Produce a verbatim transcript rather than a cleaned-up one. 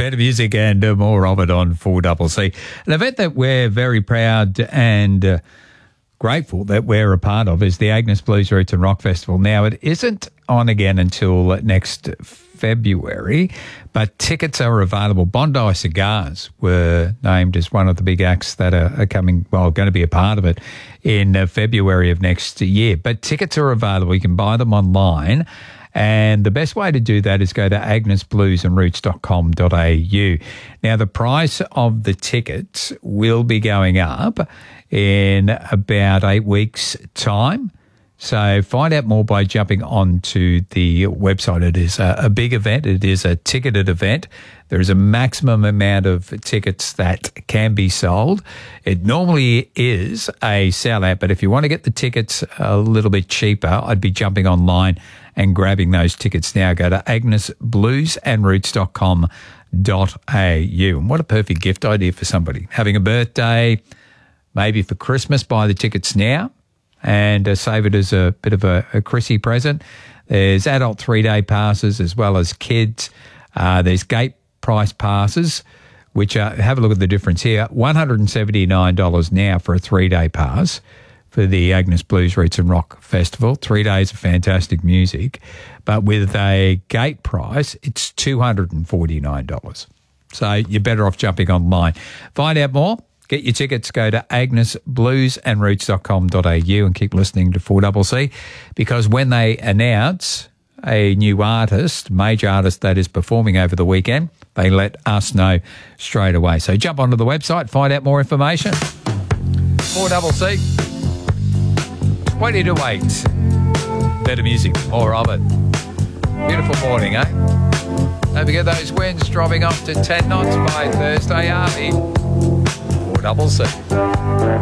better music and uh, more of it on four C C. An event that we're very proud and uh, grateful that we're a part of is the Agnes Blues Roots and Rock Festival. Now, it isn't on again until next February, but tickets are available. Bondi Cigars were named as one of the big acts that are, are coming, well, going to be a part of it in uh, February of next year. But tickets are available. You can buy them online. And the best way to do that is go to agnes blues and roots dot com dot a u. Now, the price of the tickets will be going up in about eight weeks' time. So find out more by jumping onto the website. It is a, a big event. It is a ticketed event. There is a maximum amount of tickets that can be sold. It normally is a sellout, but if you want to get the tickets a little bit cheaper, I'd be jumping online and grabbing those tickets now. Go to agnes blues and roots dot com dot a u. And what a perfect gift idea for somebody. Having a birthday, maybe for Christmas, buy the tickets now and uh, save it as a bit of a, a Chrissy present. There's adult three-day passes as well as kids. Uh, there's gate price passes, which are, have a look at the difference here, one hundred seventy-nine dollars now for a three-day pass for the Agnes Blues Roots and Rock Festival. Three days of fantastic music. But with a gate price, it's two hundred forty-nine dollars. So you're better off jumping online. Find out more. Get your tickets. Go to agnes blues and roots dot com dot a u and keep listening to four C C, because when they announce a new artist, major artist that is performing over the weekend, they let us know straight away. So jump onto the website, find out more information. four C C. twenty to eight. Better music, more of it. Beautiful morning, eh? Don't forget those winds dropping off to ten knots by Thursday, Army. four C C.